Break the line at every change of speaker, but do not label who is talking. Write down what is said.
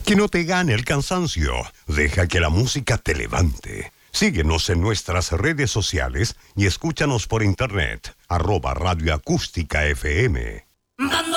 Que no te gane el cansancio. Deja que la música te levante. Síguenos en nuestras redes sociales y escúchanos por internet. @radioacústica FM.